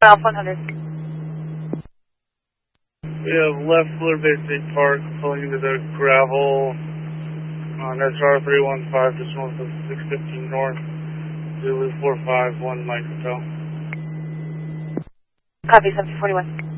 Alpha 100. We have left Fleur Bay State Park, pulling into the gravel on SR 315, just north of 615 North, Zulu 451 Mike Hotel. Copy, 1741.